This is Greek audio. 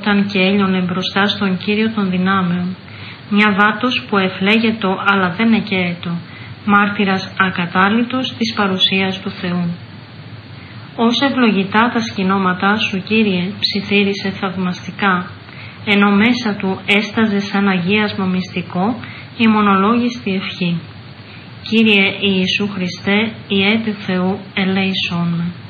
ερχόταν και έλειωνε μπροστά στον Κύριο των δυνάμεων, μια βάτος που εφλέγετο αλλά δεν εκαίετο, μάρτυρας ακατάλητος της παρουσίας του Θεού. Ως ευλογητά τα σκηνώματά σου, Κύριε, ψιθύρισε θαυμαστικά, ενώ μέσα του έσταζε σαν αγίασμα μυστικό η μονολόγιστη ευχή. Κύριε Ιησού Χριστέ, Ιε του Θεού, ελέησόν με.